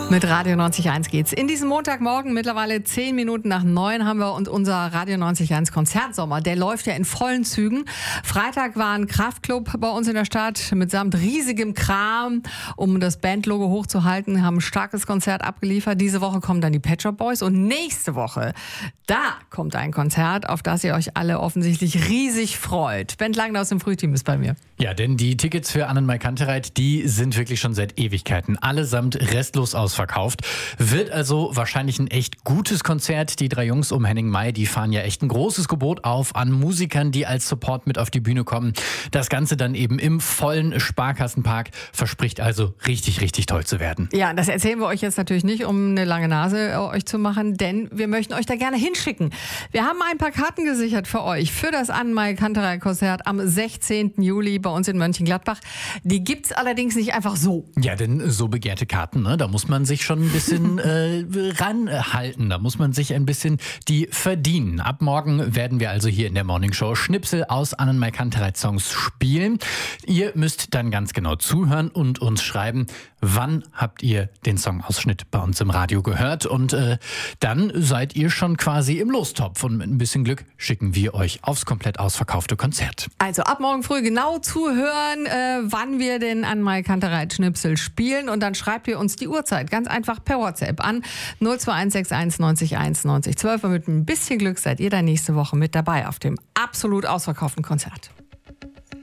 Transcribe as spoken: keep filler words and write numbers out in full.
Mit Radio neunzig Komma eins geht's. In diesem Montagmorgen, mittlerweile zehn Minuten nach neun, haben wir und unser Radio neunzig Komma eins Konzertsommer. Der läuft ja in vollen Zügen. Freitag war ein Kraftclub bei uns in der Stadt mitsamt riesigem Kram, um das Bandlogo hochzuhalten. Wir haben ein starkes Konzert abgeliefert. Diese Woche kommen dann die Pet Shop Boys und nächste Woche, da kommt ein Konzert, auf das ihr euch alle offensichtlich riesig freut. Ben Langner aus dem Frühteam ist bei mir. Ja, denn die Tickets für Annenmai Kantereit, die sind wirklich schon seit Ewigkeiten allesamt restlos ausverkauft. Wird also wahrscheinlich ein echt gutes Konzert. Die drei Jungs um Henning Mai, die fahren ja echt ein großes Gebot auf an Musikern, die als Support mit auf die Bühne kommen. Das Ganze dann eben im vollen Sparkassenpark, verspricht also richtig, richtig toll zu werden. Ja, das erzählen wir euch jetzt natürlich nicht, um eine lange Nase äh, euch zu machen, denn wir möchten euch da gerne hinschicken. Wir haben ein paar Karten gesichert für euch für das Annenmai Kantereit Konzert am sechzehnten Juli bei uns in Mönchengladbach. Die gibt's allerdings nicht einfach so. Ja, denn so begehrte Karten, ne, da muss man sich schon ein bisschen äh, ranhalten. Da muss man sich ein bisschen die verdienen. Ab morgen werden wir also hier in der Morningshow Schnipsel aus Annenmai Kantereit Songs spielen. Ihr müsst dann ganz genau zuhören und uns schreiben, wann habt ihr den Songausschnitt bei uns im Radio gehört. Und äh, dann seid ihr schon quasi im Lostopf. Und mit ein bisschen Glück schicken wir euch aufs komplett ausverkaufte Konzert. Also ab morgen früh genau zuhören, äh, wann wir den Annenmai Kantereit Schnipsel spielen. Und dann schreibt ihr uns die Uhrzeit ganz einfach per WhatsApp an null zwei eins sechs eins neunzig eins neunzig zwölf. Und mit ein bisschen Glück seid ihr dann nächste Woche mit dabei auf dem absolut ausverkauften Konzert.